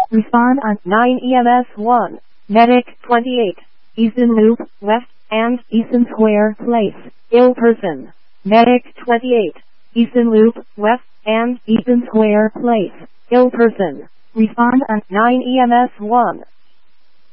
Respond on 9 EMS 1. Medic 28. Easton Loop, West, and Easton Square Place. Ill person. Medic 28. Easton Loop, West, and Easton Square Place. Ill person. Respond on 9 EMS 1.